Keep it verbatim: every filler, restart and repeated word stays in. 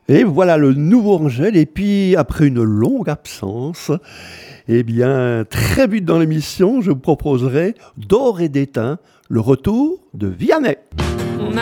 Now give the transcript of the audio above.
Et voilà le nouveau Angèle. Et puis, après une longue absence, eh bien, très vite dans l'émission, je vous proposerai d'or et d'étain, le retour de Vianney.